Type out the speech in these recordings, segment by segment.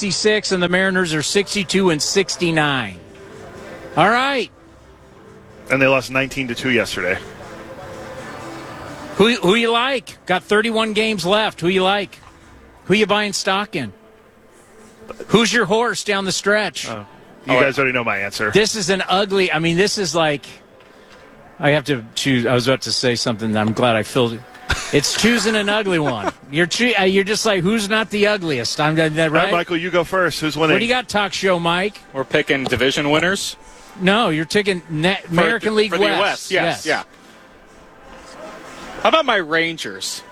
66, and the Mariners are 62 and 69. All right. And they lost 19-2 yesterday. Who you like? Got 31 games left. Who you like? Who you buying stock in? Who's your horse down the stretch? You guys already know my answer. This is an ugly. I mean, this is like. I have to choose. I was about to say something. I'm glad I filled it. It's choosing an ugly one. You're just like, who's not the ugliest? I'm that right? All right, Michael, you go first. Who's winning? What do you got, Talk Show Mike? We're picking division winners. No, you're taking American League for West. the West. Yes, yeah. How about my Rangers?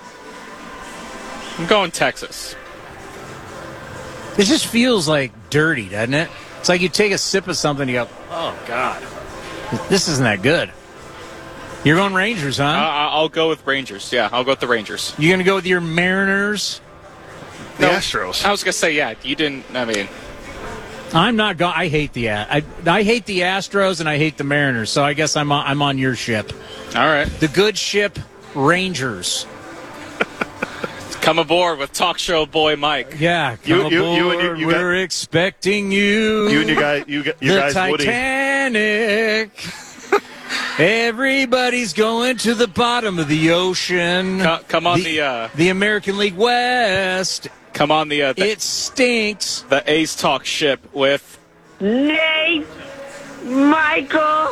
I'm going Texas. It just feels like dirty, doesn't it? It's like you take a sip of something and you go, oh, God, this isn't that good. You're going Rangers, huh? I'll go with Rangers. Yeah, I'll go with the Rangers. You going to go with your Mariners? The Astros. I was going to say, yeah, you didn't, I mean. I'm not going. I hate the I hate the Astros and I hate the Mariners. So I guess I'm on your ship. All right. The good ship, Rangers. Come aboard with Talk Show Boy Mike. Yeah, come aboard. We're expecting you. You and your guy, your guys, Woody. The Titanic. Everybody's going to the bottom of the ocean. Come on the American League West. Come on the it stinks. The A's Talk ship with Nate, Michael,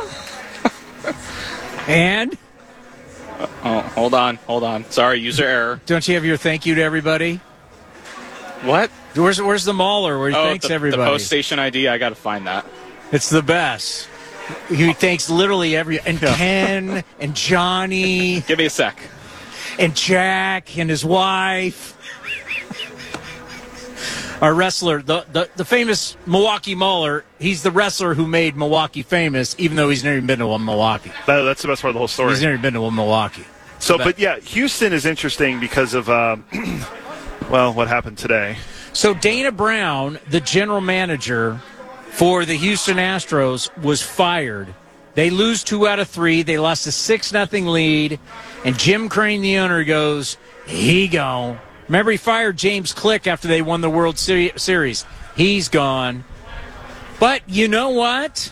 and hold on. Sorry, user error. Don't you have your thank you to everybody? What? Where's the mauler where he thanks everybody? The post station ID. I got to find that. It's the best. He thanks literally and Ken and Johnny. Give me a sec. And Jack and his wife. Our wrestler, the famous Milwaukee Mauler, he's the wrestler who made Milwaukee famous, even though he's never even been to Milwaukee. That's the best part of the whole story. He's never been to Milwaukee. So, but yeah, Houston is interesting because of, what happened today. So Dana Brown, the general manager for the Houston Astros, was fired. They lose 2 out of 3. They lost a 6-0 lead. And Jim Crane, the owner, goes, he gone. Remember, he fired James Click after they won the World Series. He's gone. But you know what?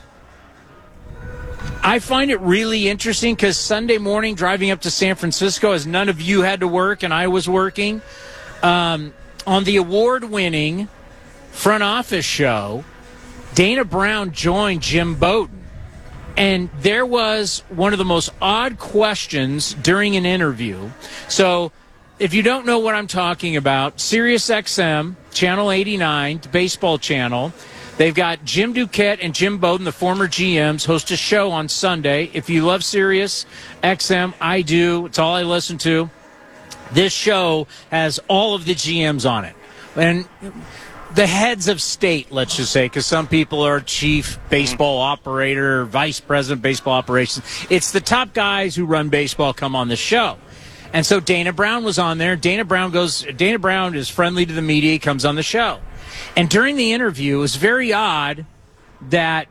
I find it really interesting because Sunday morning, driving up to San Francisco, as none of you had to work and I was working, on the award-winning front office show, Dana Brown joined Jim Bowden. And there was one of the most odd questions during an interview. So if you don't know what I'm talking about, Sirius XM, Channel 89, the baseball channel, they've got Jim Duquette and Jim Bowden, the former GMs, host a show on Sunday. If you love Sirius XM, I do. It's all I listen to. This show has all of the GMs on it. And the heads of state, let's just say, because some people are chief baseball operator, vice president baseball operations. It's the top guys who run baseball come on the show. And so Dana Brown was on there. Dana Brown is friendly to the media. He comes on the show. And during the interview, it was very odd that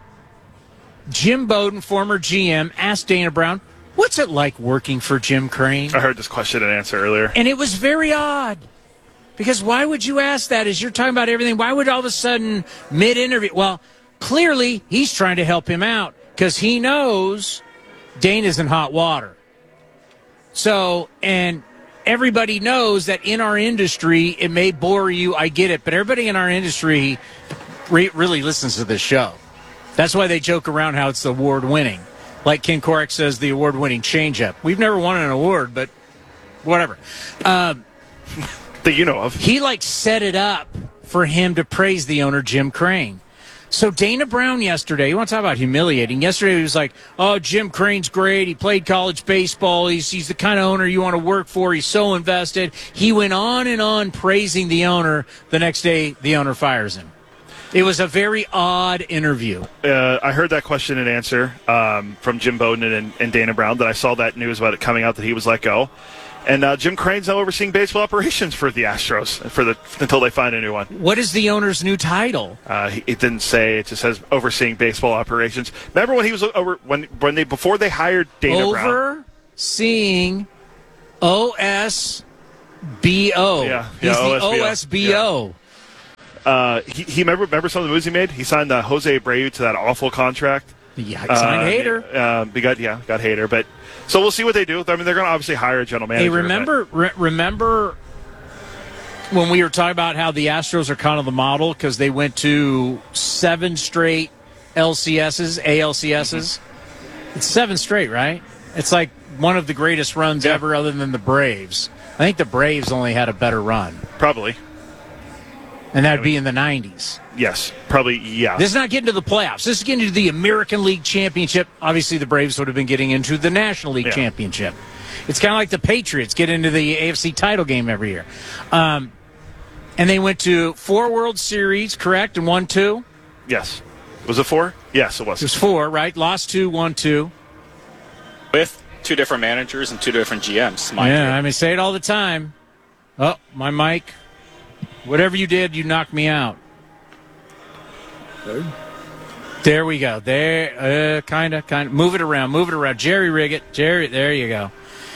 Jim Bowden, former GM, asked Dana Brown, what's it like working for Jim Crane? I heard this question and answer earlier. And it was very odd. Because why would you ask that as you're talking about everything? Why would all of a sudden, mid-interview? Well, clearly, he's trying to help him out because he knows Dana's in hot water. So, and everybody knows that in our industry, it may bore you, I get it, but everybody in our industry really listens to this show. That's why they joke around how it's the award-winning. Like Ken Korach says, the award-winning change-up. We've never won an award, but whatever. That you know of. He set it up for him to praise the owner, Jim Crane. So Dana Brown yesterday, you want to talk about humiliating. Yesterday he was like, oh, Jim Crane's great. He played college baseball. He's the kind of owner you want to work for. He's so invested. He went on and on praising the owner. The next day, the owner fires him. It was a very odd interview. I heard that question and answer from Jim Bowden and Dana Brown. That I saw that news about it coming out that he was let go. And Jim Crane's now overseeing baseball operations for the Astros until they find a new one. What is the owner's new title? It didn't say. It just says overseeing baseball operations. Remember when he was before they hired Dana Brown? Overseeing OSBO. Yeah, He's OSBO. the OSBO. He remember some of the moves he made? He signed Jose Abreu to that awful contract. Yeah, he signed Hader. Got Hader. But so we'll see what they do. I mean, they're going to obviously hire a general manager. Hey, remember when we were talking about how the Astros are kind of the model because they went to 7 straight ALCSs? It's 7 straight, right? It's like one of the greatest runs ever other than the Braves. I think the Braves only had a better run. Probably. And that'd be in the 90s. Yes, probably, yeah. This is not getting to the playoffs. This is getting to the American League Championship. Obviously, the Braves would have been getting into the National League Championship. It's kind of like the Patriots get into the AFC title game every year. And they went to 4 World Series, correct, and won 2? Yes. Was it 4? Yes, it was. It was 4, right? Lost 2, won 2. With 2 different managers and 2 different GMs, mind you. I mean, say it all the time. Oh, my mic. Whatever you did, you knocked me out. There we go. There, kind of. Move it around. Jerry Riggett. Jerry, there you go.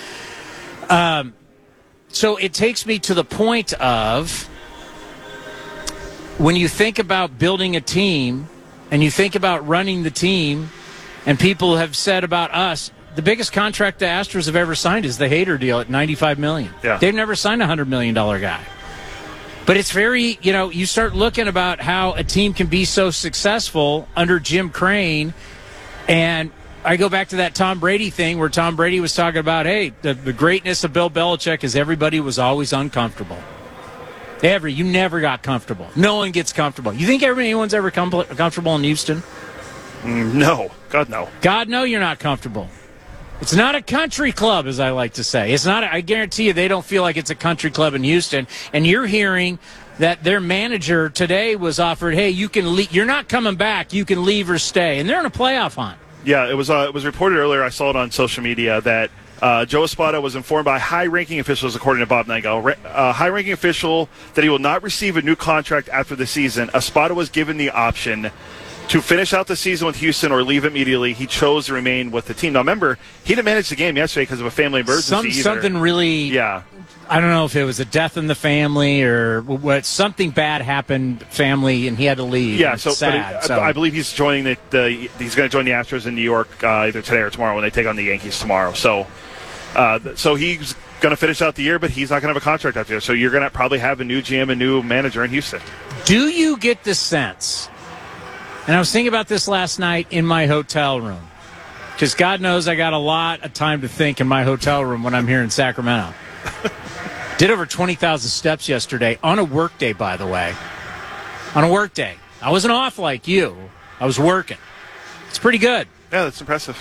So it takes me to the point of when you think about building a team and you think about running the team, and people have said about us, the biggest contract the Astros have ever signed is the Hader deal at $95 million. Yeah. They've never signed a $100 million guy. But it's very, you start looking about how a team can be so successful under Jim Crane. And I go back to that Tom Brady thing where Tom Brady was talking about, hey, the greatness of Bill Belichick is everybody was always uncomfortable. You never got comfortable. No one gets comfortable. You think anyone's ever comfortable in Houston? No. God, no. God, no, you're not comfortable. It's not a country club, as I like to say. It's not. I guarantee you they don't feel like it's a country club in Houston. And you're hearing that their manager today was offered, hey, you can leave. You're not coming back. You can leave or stay. And they're in a playoff hunt. Yeah, it was reported earlier. I saw it on social media that Joe Espada was informed by high-ranking officials, according to Bob Nightingale, high-ranking official that he will not receive a new contract after the season. Espada was given the option to finish out the season with Houston or leave immediately. He chose to remain with the team. Now, remember, he didn't manage the game yesterday because of a family emergency. Something really, I don't know if it was a death in the family or what. Something bad happened, family, and he had to leave. Yeah, it's sad. I believe he's joining he's going to join the Astros in New York either today or tomorrow when they take on the Yankees tomorrow. So he's going to finish out the year, but he's not going to have a contract after year. So you're going to probably have a new GM, a new manager in Houston. Do you get the sense? And I was thinking about this last night in my hotel room. Because God knows I got a lot of time to think in my hotel room when I'm here in Sacramento. Did over 20,000 steps yesterday on a work day, by the way. On a work day. I wasn't off like you. I was working. It's pretty good. Yeah, that's impressive.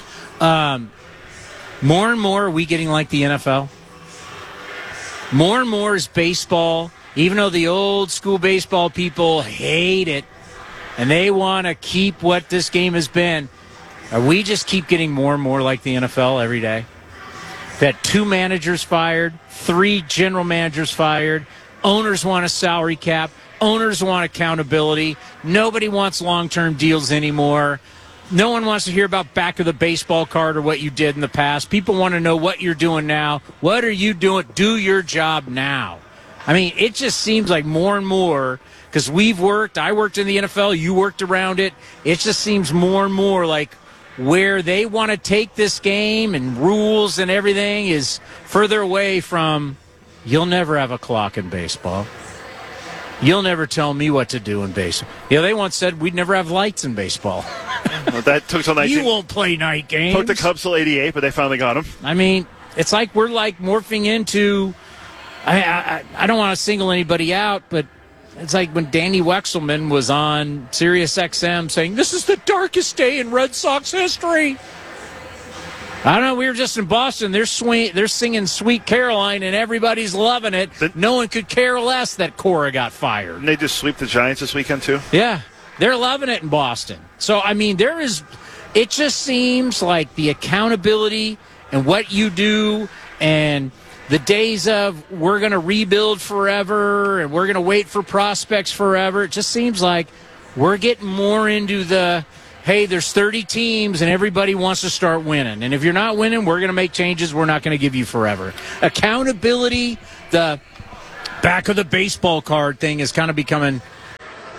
More and more are we getting like the NFL. More and more is baseball, even though the old school baseball people hate it, and they want to keep what this game has been. We just keep getting more and more like the NFL every day. That 2 managers fired, 3 general managers fired, owners want a salary cap, owners want accountability, nobody wants long-term deals anymore. No one wants to hear about back of the baseball card or what you did in the past. People want to know what you're doing now. What are you doing? Do your job now. I mean, it just seems like more and more, because I worked in the NFL, you worked around it. It just seems more and more like where they want to take this game and rules and everything is further away from, you'll never have a clock in baseball. You'll never tell me what to do in baseball. They once said we'd never have lights in baseball. Well, that took till 19. You won't play night games. Took the Cubs till 88, but they finally got him. I mean, it's like we're like morphing into, I don't want to single anybody out, but it's like when Danny Wexelman was on Sirius XM saying, this is the darkest day in Red Sox history. I don't know. We were just in Boston. They're singing Sweet Caroline, and everybody's loving it. No one could care less that Cora got fired. And they just sweep the Giants this weekend, too? Yeah. They're loving it in Boston. So, I mean, it just seems like the accountability and what you do and the days of we're going to rebuild forever and we're going to wait for prospects forever. It just seems like we're getting more into the, hey, there's 30 teams and everybody wants to start winning. And if you're not winning, we're going to make changes. We're not going to give you forever. Accountability, the back of the baseball card thing is kind of becoming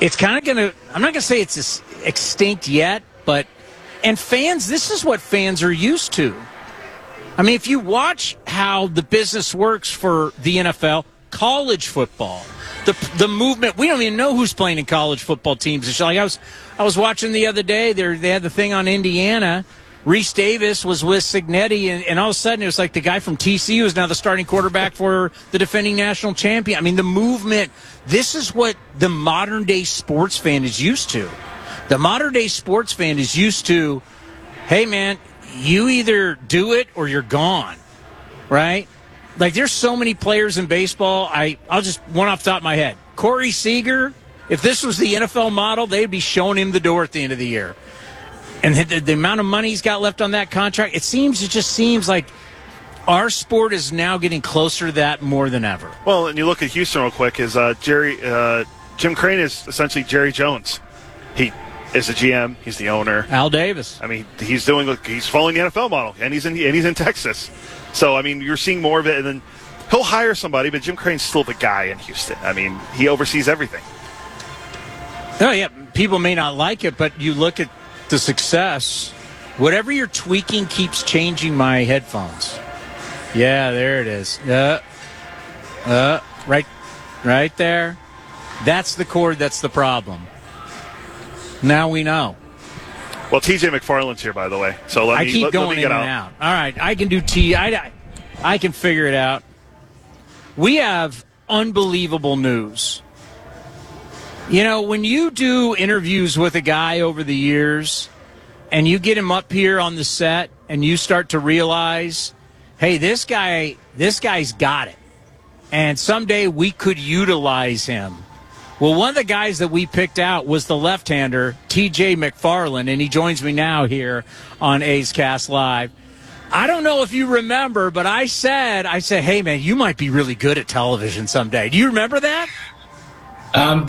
it's kind of going to, I'm not going to say it's extinct yet, and fans, this is what fans are used to. I mean, if you watch how the business works for the NFL, college football, the movement, we don't even know who's playing in college football teams. It's like I was watching the other day, they had the thing on Indiana. Reese Davis was with Cignetti, and all of a sudden it was like the guy from TCU is now the starting quarterback for the defending national champion. I mean, the movement, this is what the modern-day sports fan is used to. The modern-day sports fan is used to, hey, man, you either do it or you're gone, right? Like, there's so many players in baseball. I'll just, one off the top of my head. Corey Seager, if this was the NFL model, they'd be showing him the door at the end of the year. And the amount of money he's got left on that contract, it just seems like our sport is now getting closer to that more than ever. Well, and you look at Houston real quick, is Jim Crane is essentially Jerry Jones. He is the GM, he's the owner. Al Davis. I mean, he's following the NFL model, and he's in Texas. So, I mean, you're seeing more of it, and then he'll hire somebody, but Jim Crane's still the guy in Houston. I mean, he oversees everything. Oh, yeah, people may not like it, but you look at the success. Whatever you're tweaking keeps changing my headphones. Yeah, there it is. Right there. That's the cord. That's the problem. Now we know. Well, TJ McFarland's here, by the way. So let me going let me in get and out. All right, I can do I can figure it out. We have unbelievable news. You know, when you do interviews with a guy over the years and you get him up here on the set and you start to realize, hey, this guy's got it. And someday we could utilize him. Well, one of the guys that we picked out was the left-hander, TJ McFarland, and he joins me now here on A's Cast Live. I don't know if you remember, but I said, hey, man, you might be really good at television someday. Do you remember that? I'm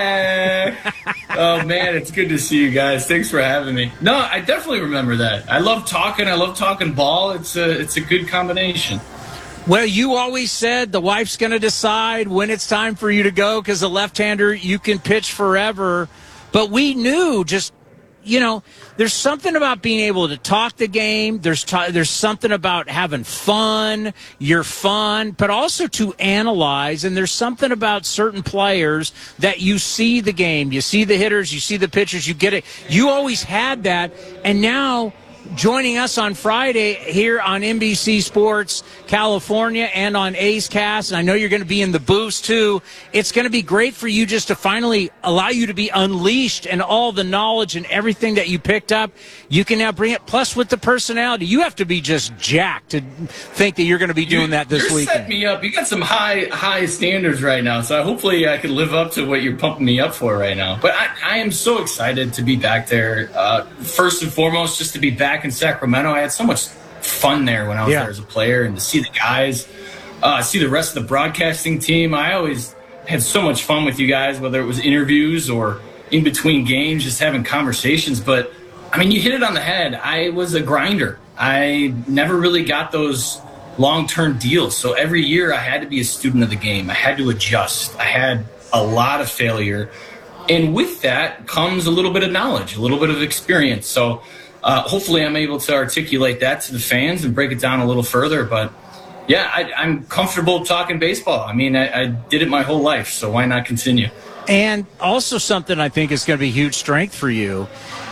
back. Oh, man, it's good to see you guys. Thanks for having me. No, I definitely remember that. I love talking ball. It's a good combination. Well, you always said the wife's going to decide when it's time for you to go because the left-hander, you can pitch forever. But we knew just, you know, there's something about being able to talk the game. There's something about having fun. You're fun, but also to analyze. And there's something about certain players that you see the game. You see the hitters. You see the pitchers. You get it. You always had that. And now joining us on Friday here on NBC Sports California and on A's Cast, and I know you're going to be in the booth too. It's going to be great for you just to finally allow you to be unleashed and all the knowledge and everything that you picked up. You can now bring it. Plus, with the personality, you have to be just jacked to think that you're going to be doing that this weekend. You're setting me up. You got some high standards right now, so hopefully I can live up to what you're pumping me up for right now. But I am so excited to be back there. First and foremost, just to be back in Sacramento. I had so much fun there when I was there as a player, and to see the guys, see the rest of the broadcasting team. I always had so much fun with you guys, whether it was interviews or in between games, just having conversations. But I mean, you hit it on the head. I was a grinder. I never really got those long-term deals. So every year I had to be a student of the game. I had to adjust. I had a lot of failure. And with that comes a little bit of knowledge, a little bit of experience. So hopefully I'm able to articulate that to the fans and break it down a little further. But, yeah, I'm comfortable talking baseball. I mean, I did it my whole life, so why not continue? And also something I think is going to be a huge strength for you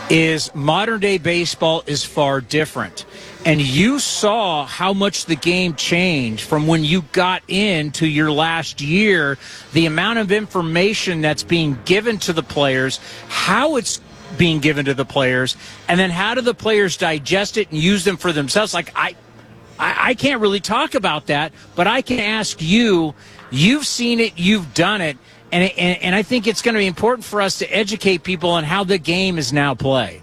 is modern-day baseball is far different. And you saw how much the game changed from when you got into your last year, the amount of information that's being given to the players, how it's being given to the players, and then how do the players digest it and use them for themselves. Like, I can't really talk about that, but I can ask you. You've seen it, you've done it, and I think it's going to be important for us to educate people on how the game is now played.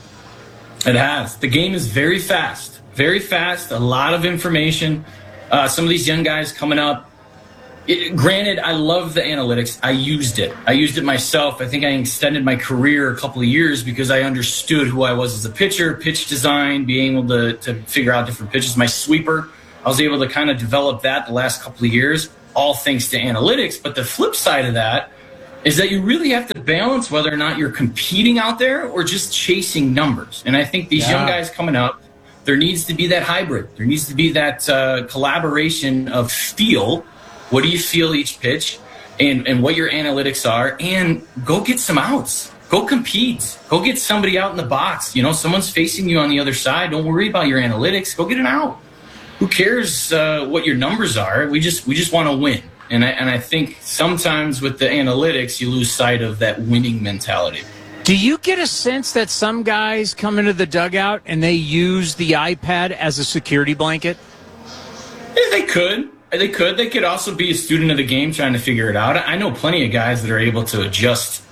It has. The game is very fast, a lot of information. Some of these young guys coming up, granted, I love the analytics. I used it myself. I think I extended my career a couple of years because I understood who I was as a pitcher, pitch design, being able to figure out different pitches. My sweeper, I was able to kind of develop that the last couple of years, all thanks to analytics. But the flip side of that is that you really have to balance whether or not you're competing out there or just chasing numbers. And I think these young guys coming up, there needs to be that hybrid. There needs to be that collaboration of feel. What do you feel each pitch and what your analytics are, and go get some outs. Go compete. Go get somebody out in the box. You know, someone's facing you on the other side. Don't worry about your analytics. Go get an out. Who cares what your numbers are? We just want to win. And I think sometimes with the analytics, you lose sight of that winning mentality. Do you get a sense that some guys come into the dugout and they use the iPad as a security blanket? Yeah, they could. They could also be a student of the game trying to figure it out. I know plenty of guys that are able to adjust,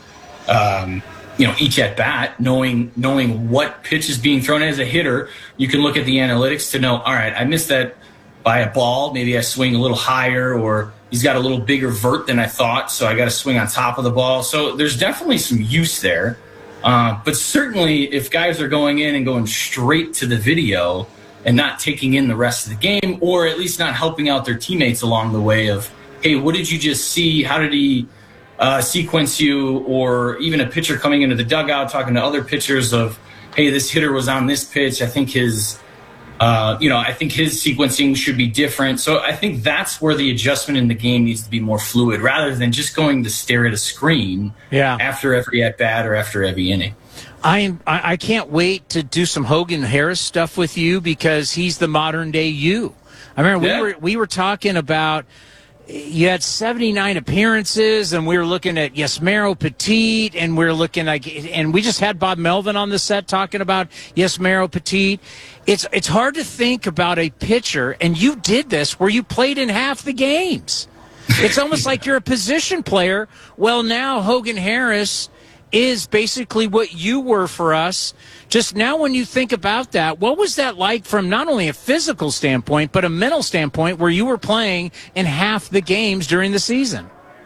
each at bat, knowing what pitch is being thrown. As a hitter, you can look at the analytics to know, all right, I missed that by a ball. Maybe I swing a little higher, or he's got a little bigger vert than I thought, so I got to swing on top of the ball. So there's definitely some use there. But certainly if guys are going in and going straight to the video and not taking in the rest of the game, or at least not helping out their teammates along the way of, hey, what did you just see? How did he sequence you? Or even a pitcher coming into the dugout talking to other pitchers of, hey, this hitter was on this pitch. I think his sequencing should be different. So I think that's where the adjustment in the game needs to be more fluid, rather than just going to stare at a screen after every at-bat or after every inning. I can't wait to do some Hogan Harris stuff with you, because he's the modern day you. I remember we were talking about, you had 79 appearances, and we were looking at Yasmero Petit, and and we just had Bob Melvin on the set talking about Yasmero Petit. It's hard to think about a pitcher, and you did this, where you played in half the games. It's almost like you're a position player. Well, now Hogan Harris is basically what you were for us. Just now, when you think about that, what was that like from not only a physical standpoint, but a mental standpoint, where you were playing in half the games during the season?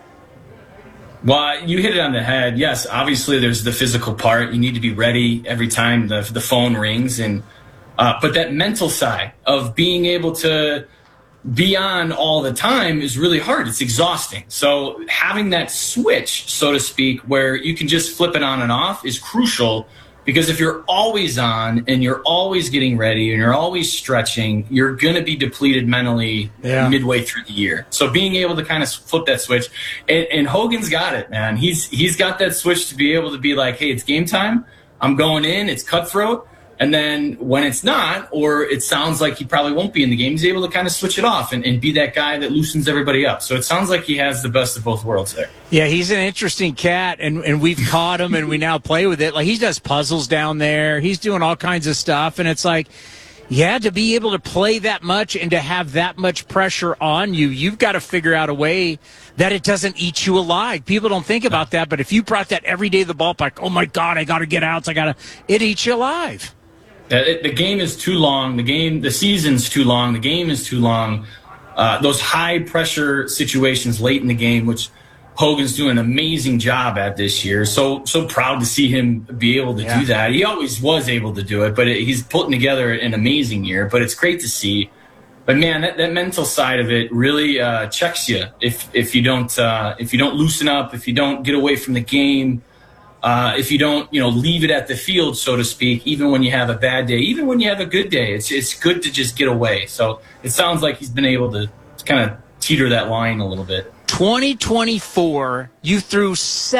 Well, you hit it on the head. Yes, obviously there's the physical part. You need to be ready every time the phone rings. But that mental side of being able to be on all the time is really hard. It's exhausting. So having that switch, so to speak, where you can just flip it on and off is crucial, because if you're always on and you're always getting ready and you're always stretching, you're going to be depleted mentally midway through the year. So being able to kind of flip that switch, and Hogan's got it, man. He's got that switch to be able to be like, hey, it's game time. I'm going in. It's cutthroat. And then when it's not, or it sounds like he probably won't be in the game, he's able to kind of switch it off and be that guy that loosens everybody up. So it sounds like he has the best of both worlds there. Yeah, he's an interesting cat, and we've caught him, and we now play with it. Like, he does puzzles down there. He's doing all kinds of stuff, and it's like, to be able to play that much and to have that much pressure on you, you've got to figure out a way that it doesn't eat you alive. People don't think about that, but if you brought that every day to the ballpark, oh, my God, I got to get outs. It eats you alive. The game is too long. The season's too long. The game is too long. Those high pressure situations late in the game, which Hogan's doing an amazing job at this year. So proud to see him be able to do that. He always was able to do it, but he's putting together an amazing year. But it's great to see. But man, that mental side of it really checks you if you don't loosen up, if you don't get away from the game. If you don't, leave it at the field, so to speak, even when you have a bad day, even when you have a good day, it's good to just get away. So it sounds like he's been able to kind of teeter that line a little bit. 2024, you threw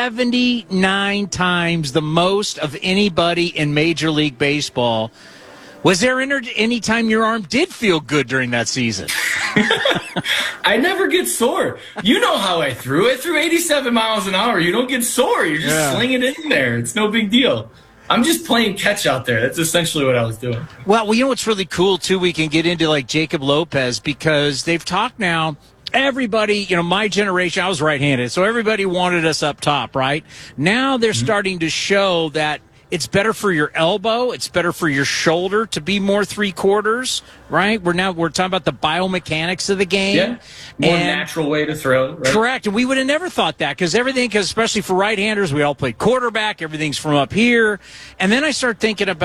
79 times, the most of anybody in Major League Baseball. Was there any time your arm did feel good during that season? I never get sore. You know how I threw. I threw 87 miles an hour. You don't get sore. You're just slinging it in there. It's no big deal. I'm just playing catch out there. That's essentially what I was doing. Well, you know what's really cool, too? We can get into, like, Jacob Lopez, because they've talked now. Everybody, my generation, I was right-handed, so everybody wanted us up top, right? Now they're starting to show that it's better for your elbow. It's better for your shoulder to be more three-quarters, right? We're talking about the biomechanics of the game. Yeah, more natural way to throw. Right? Correct, and we would have never thought that, because especially for right-handers, we all play quarterback. Everything's from up here. And then I start thinking about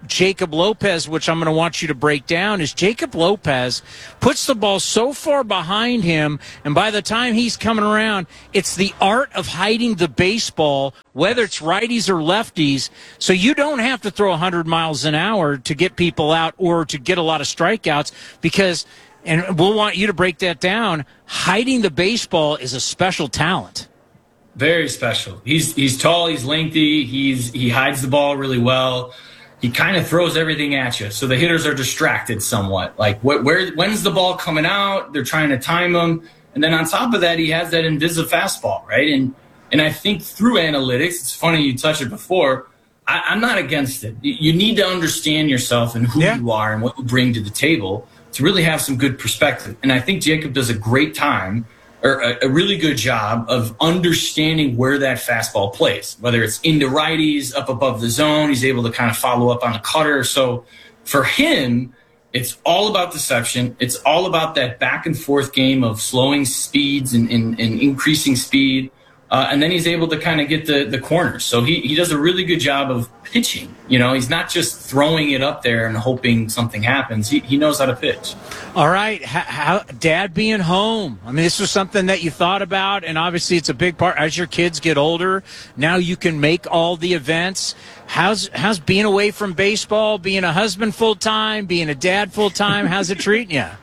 Jacob Lopez, which I'm going to want you to break down, is Jacob Lopez puts the ball so far behind him, and by the time he's coming around, it's the art of hiding the baseball, whether it's righties or lefties, so you don't have to throw 100 miles an hour to get people out or to get a lot of strikeouts, because, and we'll want you to break that down, hiding the baseball is a special talent. Very special. He's tall, he's lengthy, he hides the ball really well. He kind of throws everything at you, so the hitters are distracted somewhat. Like, when's the ball coming out? They're trying to time him, and then on top of that, he has that invisible fastball, right? And I think through analytics, it's funny you touched it before. I'm not against it. You need to understand yourself and who you are and what you bring to the table to really have some good perspective. And I think Jacob does a great time, or a really good job of understanding where that fastball plays, whether it's into righties, up above the zone. He's able to kind of follow up on a cutter. So for him, it's all about deception. It's all about that back and forth game of slowing speeds and increasing speed. And then he's able to kind of get the corners. So he does a really good job of pitching. You know, he's not just throwing it up there and hoping something happens. He knows how to pitch. All right. How Dad being home. I mean, this was something that you thought about, and obviously it's a big part. As your kids get older, now you can make all the events. How's being away from baseball, being a husband full-time, being a dad full-time, how's it treating you?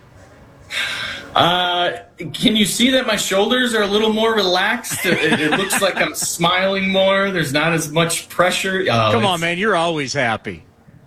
Can you see that my shoulders are a little more relaxed? It looks like I'm smiling more. There's not as much pressure. Come on, man. You're always happy.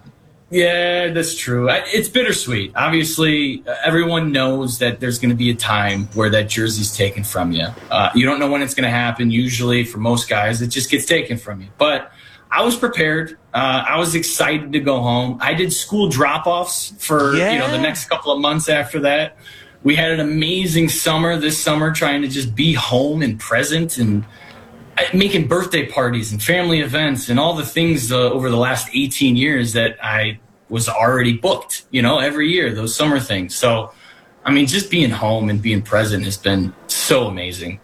Yeah, that's true. It's bittersweet. Obviously, everyone knows that there's going to be a time where that jersey's taken from you. You don't know when it's going to happen. Usually, for most guys, it just gets taken from you. But I was prepared. I was excited to go home. I did school drop-offs for the next couple of months after that. We had an amazing summer this summer, trying to just be home and present and making birthday parties and family events and all the things over the last 18 years that I was already booked, every year, those summer things. So, I mean, just being home and being present has been so amazing.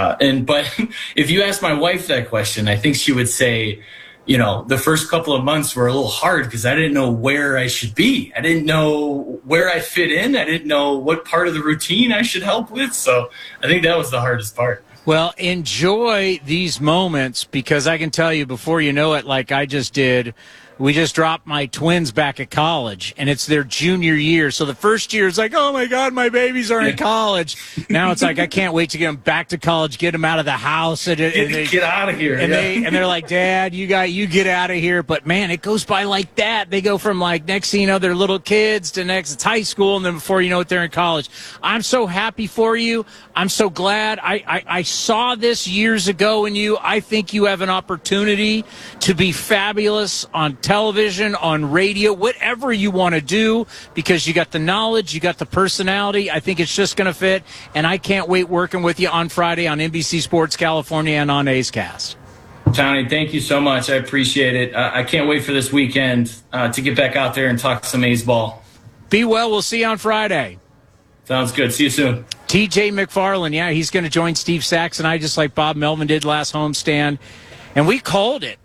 But if you ask my wife that question, I think she would say, the first couple of months were a little hard because I didn't know where I should be. I didn't know where I fit in. I didn't know what part of the routine I should help with. So I think that was the hardest part. Well, enjoy these moments, because I can tell you before you know it, like I just did, we just dropped my twins back at college, and it's their junior year. So the first year is like, oh, my God, my babies are in college. Now it's like, I can't wait to get them back to college, get them out of the house. And they get out of here. And, they're like, Dad, you get out of here. But, man, it goes by like that. They go from, like, next thing you know, they're little kids to next it's high school, and then before you know it, they're in college. I'm so happy for you. I'm so glad. I saw this years ago in you. I think you have an opportunity to be fabulous on television, on radio, whatever you want to do, because you got the knowledge, you got the personality. I think it's just going to fit, and I can't wait working with you on Friday on NBC Sports California and on A's Cast. Tony, thank you so much. I appreciate it. I can't wait for this weekend to get back out there and talk some A's ball. Be well. We'll see you on Friday. Sounds good. See you soon. TJ McFarland, he's going to join Steve Sachs and I, just like Bob Melvin did last homestand, and we called it.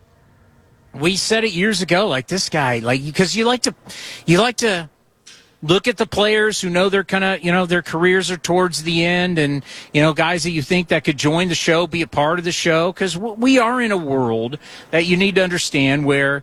We said it years ago, like this guy, because you like to look at the players who know they're kind of, their careers are towards the end, and, guys that you think that could join the show, be a part of the show, because we are in a world that you need to understand where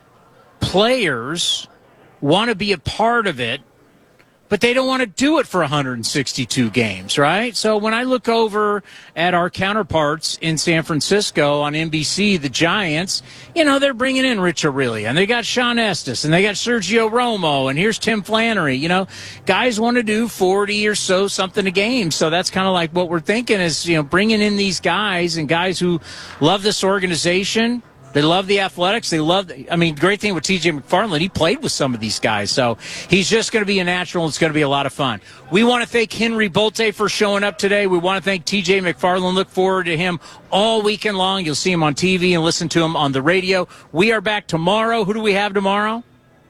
players want to be a part of it, but they don't want to do it for 162 games, right? So when I look over at our counterparts in San Francisco on NBC, the Giants, they're bringing in Rich Aurilia, and they got Sean Estes, and they got Sergio Romo, and here's Tim Flannery. Guys want to do 40 or so something a game. So that's kind of like what we're thinking is, bringing in these guys and guys who love this organization. They love the athletics. Great thing with TJ McFarland, he played with some of these guys. So he's just going to be a natural. It's going to be a lot of fun. We want to thank Henry Bolte for showing up today. We want to thank TJ McFarland. Look forward to him all weekend long. You'll see him on TV and listen to him on the radio. We are back tomorrow. Who do we have tomorrow?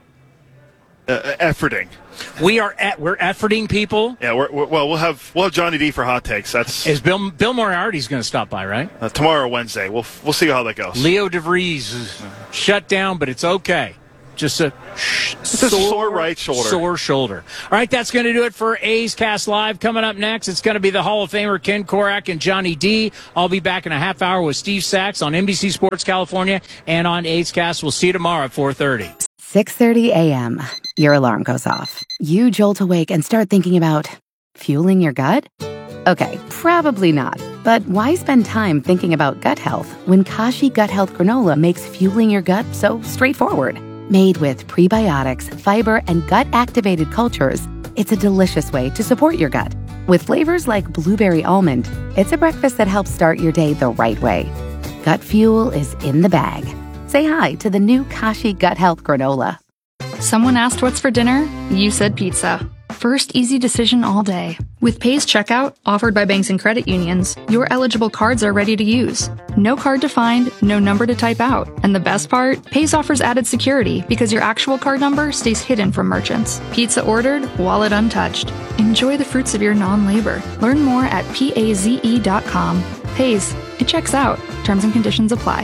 Efforting. We're efforting people. Yeah, we'll have Johnny D for hot takes. Is Bill Moriarty's going to stop by, right? Tomorrow or Wednesday. We'll see how that goes. Leo DeVries is shut down, but it's okay. Just a sore right shoulder. Sore shoulder. All right, that's going to do it for A's Cast Live. Coming up next, it's going to be the Hall of Famer Ken Korak and Johnny D. I'll be back in a half hour with Steve Sachs on NBC Sports California and on A's Cast. We'll see you tomorrow at 4:30. 6:30 a.m. Your alarm goes off. You jolt awake and start thinking about fueling your gut? Okay, probably not. But why spend time thinking about gut health when Kashi Gut Health Granola makes fueling your gut so straightforward? Made with prebiotics, fiber, and gut-activated cultures, it's a delicious way to support your gut. With flavors like blueberry almond, it's a breakfast that helps start your day the right way. Gut fuel is in the bag. Say hi to the new Kashi Gut Health Granola. Someone asked what's for dinner? You said pizza. First easy decision all day. With Pay's checkout, offered by banks and credit unions, your eligible cards are ready to use. No card to find, no number to type out. And the best part? Pay's offers added security because your actual card number stays hidden from merchants. Pizza ordered, wallet untouched. Enjoy the fruits of your non-labor. Learn more at paze.com. Pay's. It checks out. Terms and conditions apply.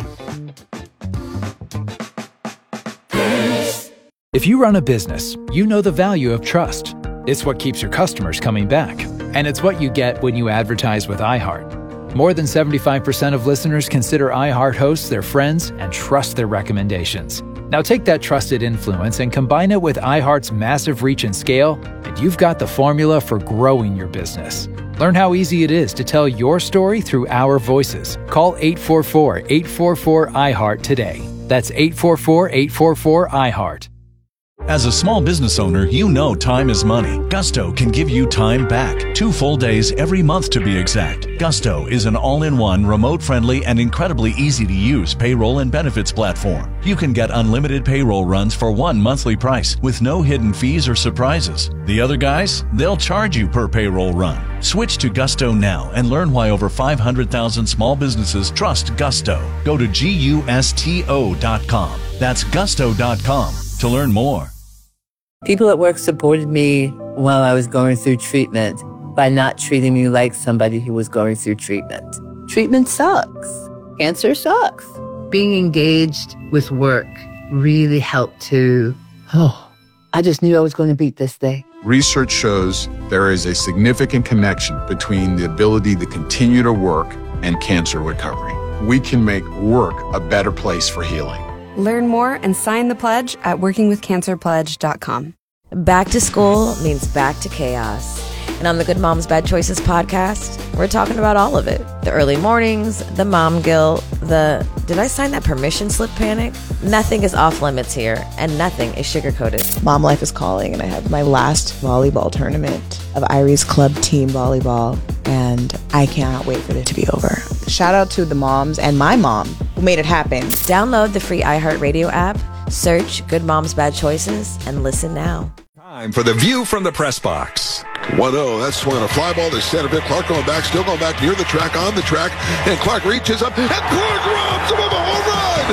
If you run a business, you know the value of trust. It's what keeps your customers coming back. And it's what you get when you advertise with iHeart. More than 75% of listeners consider iHeart hosts their friends and trust their recommendations. Now take that trusted influence and combine it with iHeart's massive reach and scale, and you've got the formula for growing your business. Learn how easy it is to tell your story through our voices. Call 844-844-iHeart today. That's 844-844-iHeart. As a small business owner, you know time is money. Gusto can give you time back. 2 full days every month to be exact. Gusto is an all-in-one, remote-friendly, and incredibly easy-to-use payroll and benefits platform. You can get unlimited payroll runs for one monthly price with no hidden fees or surprises. The other guys, they'll charge you per payroll run. Switch to Gusto now and learn why over 500,000 small businesses trust Gusto. Go to GUSTO.com. That's Gusto.com to learn more. People at work supported me while I was going through treatment by not treating me like somebody who was going through treatment. Treatment sucks. Cancer sucks. Being engaged with work really helped to, I just knew I was going to beat this thing. Research shows there is a significant connection between the ability to continue to work and cancer recovery. We can make work a better place for healing. Learn more and sign the pledge at workingwithcancerpledge.com. Back to school means back to chaos. And on the Good Moms Bad Choices podcast, we're talking about all of it. The early mornings, the mom guilt, the did I sign that permission slip panic? Nothing is off limits here, and nothing is sugar-coated. Mom life is calling, and I have my last volleyball tournament of Irie's club team volleyball, and I cannot wait for it to be over. Shout out to the moms and my mom who made it happen. Download the free iHeartRadio app, search Good Moms Bad Choices, and listen now. Time for the View from the Press Box. 1-0. That's swinging a fly ball to center field. Clark going back, still going back near the track, on the track, and Clark reaches up, and Clark robs him of a home run.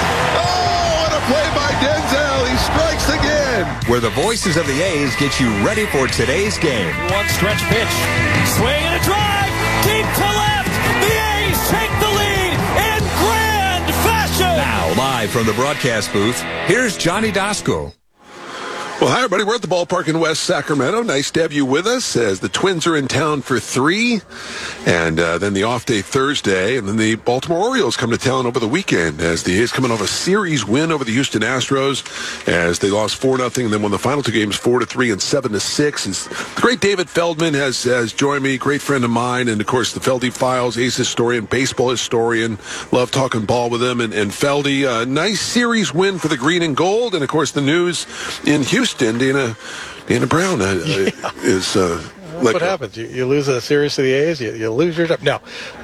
Oh, and a play by Denzel. He strikes again. Where the voices of the A's get you ready for today's game. One stretch pitch, swing and a drive, deep to left. The A's take the lead in grand fashion. Now, live from the broadcast booth, here's Johnny Dasco. Well, hi, everybody. We're at the ballpark in West Sacramento. Nice to have you with us as the Twins are in town for 3. And then the off day Thursday. And then the Baltimore Orioles come to town over the weekend as the A's coming off a series win over the Houston Astros as they lost 4-0 and then won the final 2 games 4-3 and 7-6. The great David Feldman has joined me, great friend of mine. And, of course, the Feldy Files, A's historian, baseball historian. Love talking ball with him. And Feldy, nice series win for the green and gold. And, of course, the news in Houston. Dana Brown is what happens. You lose a series to the A's, you lose your job. No,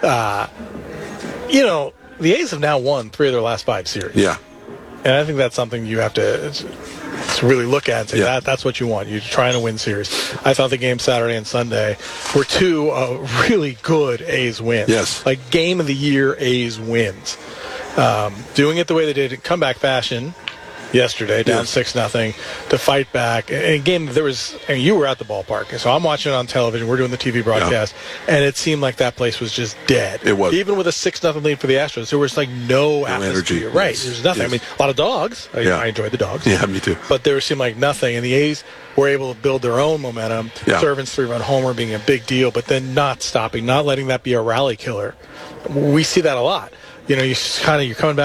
the A's have now won 3 of their last 5 series. Yeah, and I think that's something you have to really look at and say that's what you want. You're trying to win series. I thought the games Saturday and Sunday were 2 really good A's wins. Yes, like game of the year A's wins. Doing it the way they did in comeback fashion. yesterday, down 6-0, to fight back. And again, you were at the ballpark, so I'm watching it on television. We're doing the TV broadcast, and it seemed like that place was just dead. It was. Even with a 6-0 lead for the Astros, there was like no energy. Right, Yes. there's nothing. Yes. I mean, a lot of dogs. I enjoyed the dogs. Yeah, me too. But there seemed like nothing, and the A's were able to build their own momentum. Yeah. Servant's 3-run homer being a big deal, but then not stopping, not letting that be a rally killer. We see that a lot. You're coming back